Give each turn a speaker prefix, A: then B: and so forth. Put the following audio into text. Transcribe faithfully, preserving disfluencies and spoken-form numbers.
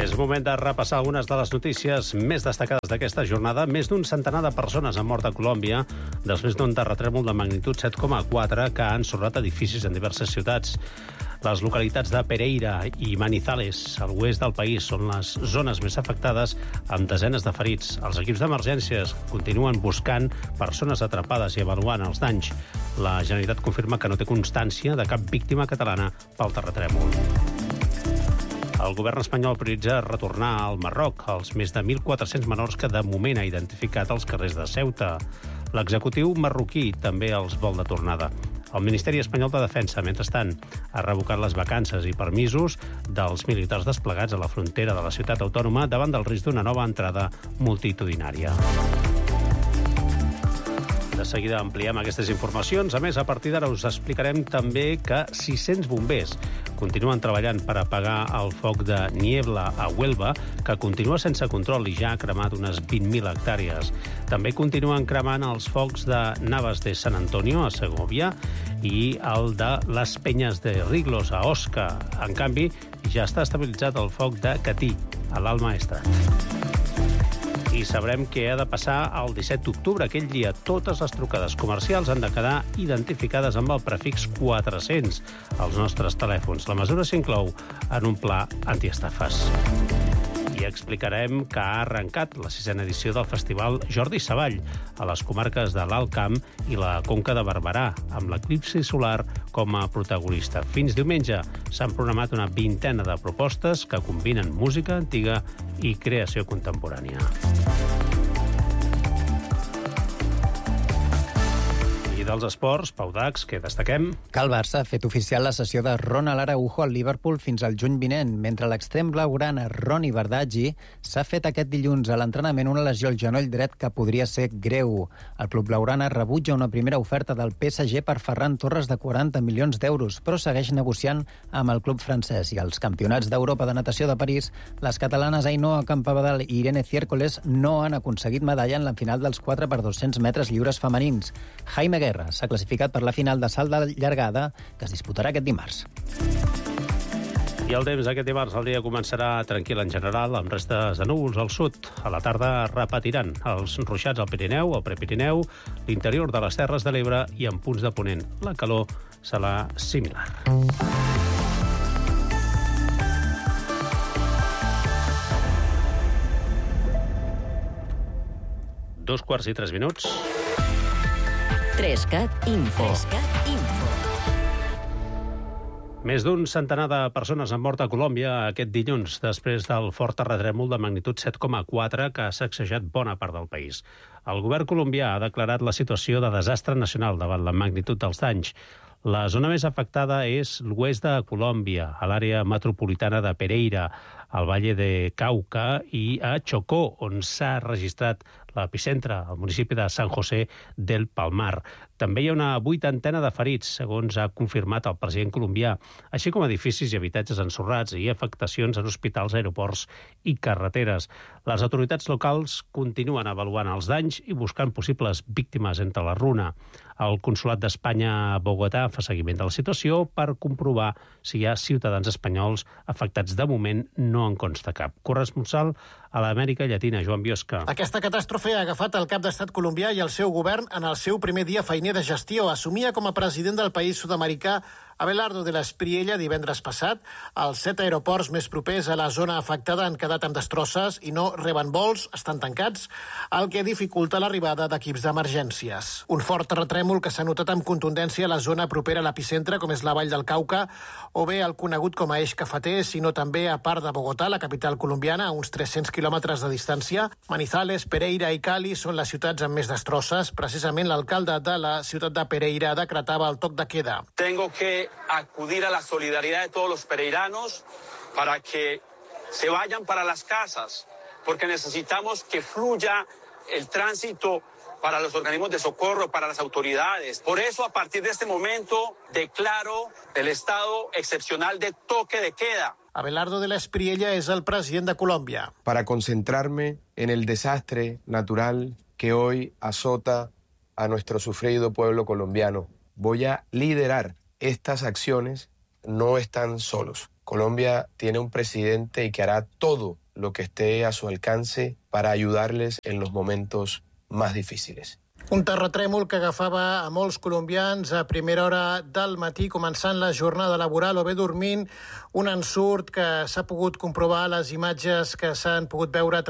A: És moment de repassar algunes de les notícies més destacades d'aquesta jornada. Més d'un centenar de persones han mort a Colòmbia després d'un terratrèmol de magnitud set coma quatre que ha ensorrat edificis en diverses ciutats. Les localitats de Pereira i Manizales, a l'oest del país, són les zones més afectades, amb desenes de ferits. Els equips d'emergències continuen buscant persones atrapades i avaluant els danys. La Generalitat confirma que no té constància de cap víctima catalana pel terratrèmol. El govern espanyol prioritza retornar al Marroc els més de mil quatre-cents menors que de moment ha identificat als carrers de Ceuta. L'executiu marroquí també els vol de tornada. El Ministeri Espanyol de Defensa, mentrestant, ha revocat les vacances i permisos dels militars desplegats a la frontera de la ciutat autònoma davant del risc d'una nova entrada multitudinària. De seguida ampliem aquestes informacions. A més, a partir d'ara us explicarem també que sis-cents bombers continuen treballant per apagar el foc de Niebla a Huelva, que continua sense control i ja ha cremat unes vint mil hectàrees. També continuen cremant els focs de Navas de San Antonio, a Segovia, i el de les Penyes de Riglos, a Osca. En canvi, ja està estabilitzat el foc de Catí, a l'Alt Maestrat. I sabrem què ha de passar el disset d'octubre. Aquell dia, totes les trucades comercials han de quedar identificades amb el prefix quatre-cents als nostres telèfons. La mesura s'inclou en un pla antiestafes. I explicarem que ha arrencat la sisena edició del Festival Jordi Savall a les comarques de l'Alt Camp i la Conca de Barberà, amb l'eclipsi solar com a protagonista. Fins diumenge s'han programat una vintena de propostes que combinen música antiga i creació contemporània. Dels esports, Pau Dax, què destaquem?
B: Que el Barça ha fet oficial la cessió de Ronald Araujo al Liverpool fins al juny vinent, mentre l'extrem blaugrana Ronny Bardghji s'ha fet aquest dilluns a l'entrenament una lesió al genoll dret que podria ser greu. El club blaugrana rebutja una primera oferta del P S G per Ferran Torres de quaranta milions d'euros, però segueix negociant amb el club francès. I als campionats d'Europa de natació de París, les catalanes Ainhoa Campabadal i Irene Ciércoles no han aconseguit medalla en la final dels quatre per dos-cents metres lliures femenins. Jaime Guerra s'ha classificat per la final de salt de llargada que es disputarà aquest dimarts.
A: I el temps aquest dimarts, el dia començarà tranquil en general, amb restes de núvols al sud. A la tarda repetiran els ruixats al Pirineu, al Prepirineu, l'interior de les Terres de l'Ebre i en punts de ponent. La calor serà similar. Dos quarts i tres minuts.
C: Trescat Info. Trescat Info.
A: Més d'un centenar de persones han mort a Colòmbia aquest dilluns després del fort terratrèmol de magnitud set coma quatre que ha sacsejat bona part del país. El govern colombià ha declarat la situació de desastre nacional davant la magnitud dels danys. La zona més afectada és l'oest de Colòmbia, a l'àrea metropolitana de Pereira, al Valle de Cauca i a Chocó, on s'ha registrat l'epicentre, al municipi de San José del Palmar. També hi ha una vuitantena de ferits, segons ha confirmat el president colombià, així com edificis i habitatges ensorrats i afectacions en hospitals, aeroports i carreteres. Les autoritats locals continuen avaluant els danys i buscant possibles víctimes entre la runa. El Consolat d'Espanya a Bogotà fa seguiment de la situació per comprovar si hi ha ciutadans espanyols afectats. De moment no en consta cap. Corresponsal a l'Amèrica Llatina, Joan Biosca.
D: Aquesta catàstrofe ha agafat el cap d'estat colombià i el seu govern en el seu primer dia feiner de gestió. Assumia com a president del país sud-americà Abelardo de l'Espriella divendres passat. Els set aeroports més propers a la zona afectada han quedat amb destrosses i no reben vols, estan tancats, el que dificulta l'arribada d'equips d'emergències. Un fort terratrèmol que s'ha notat amb contundència a la zona propera a l'epicentre, com és la Vall del Cauca, o bé el conegut com a Eix Cafeter, sinó també a part de Bogotà, la capital colombiana, a uns tres-cents quilòmetres de distància. Manizales, Pereira i Cali són les ciutats amb més destrosses. Precisament l'alcalde de la ciutat de Pereira decretava el toc de queda.
E: Tengo que acudir a la solidaridad de todos los pereiranos para que se vayan para las casas, porque necesitamos que fluya el tránsito para los organismos de socorro, para las autoridades. Por eso, a partir de este momento, declaro el estado excepcional de toque de queda.
D: Abelardo de l'Espriella és el president de Colòmbia.
F: Para concentrarme en el desastre natural que hoy azota a nuestro sufrido pueblo colombiano. Voy a liderar estas acciones, no están solos. Colombia tiene un presidente y que hará todo lo que esté a su alcance para ayudarles en los momentos más difíciles.
D: Un terratrèmol que agafava a molts colombians a primera hora del matí, començant la jornada laboral o bé dormint, un ensurt que s'ha pogut comprovar a les imatges que s'han pogut veure a